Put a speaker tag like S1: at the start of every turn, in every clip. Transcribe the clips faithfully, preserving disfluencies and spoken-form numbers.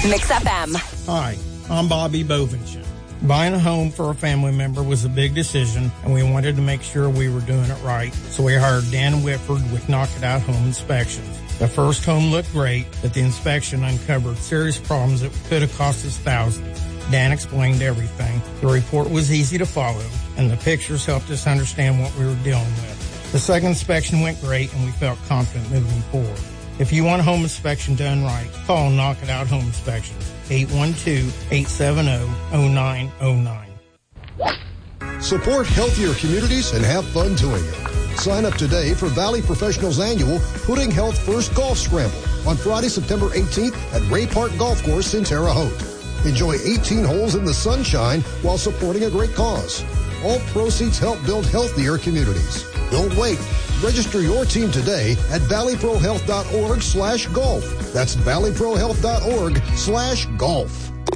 S1: Mix F M.
S2: Hi, I'm Bobby Bovinchin. Buying a home for a family member was a big decision, and we wanted to make sure we were doing it right. So we hired Dan Whitford with Knock It Out Home Inspections. The first home looked great, but the inspection uncovered serious problems that could have cost us thousands. Dan explained everything. The report was easy to follow, and the pictures helped us understand what we were dealing with. The second inspection went great, and we felt confident moving forward. If you want a home inspection done right, call Knock It Out Home Inspections, eight one two, eight seven zero, zero nine zero nine.
S3: Support healthier communities and have fun doing it. Sign up today for Valley Professionals' annual Putting Health First Golf Scramble on Friday, September eighteenth at Ray Park Golf Course in Terre Haute. Enjoy eighteen holes in the sunshine while supporting a great cause. All proceeds help build healthier communities. Don't wait. Register your team today at valleyprohealth.org slash golf. That's valleyprohealth.org slash golf.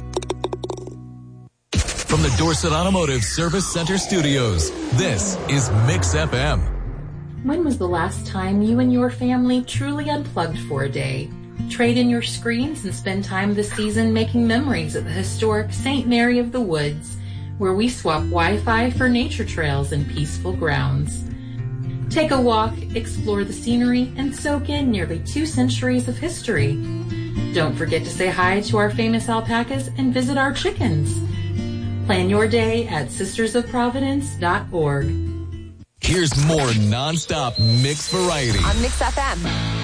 S4: From the Dorset Automotive Service Center Studios, this is Mix F M.
S5: When was the last time you and your family truly unplugged for a day? Trade in your screens and spend time this season making memories at the historic Saint Mary of the Woods, where we swap Wi-Fi for nature trails and peaceful grounds. Take a walk, explore the scenery, and soak in nearly two centuries of history. Don't forget to say hi to our famous alpacas and visit our chickens. Plan your day at sisters of providence dot org.
S4: Here's more non-stop mix variety
S1: On Mix F M.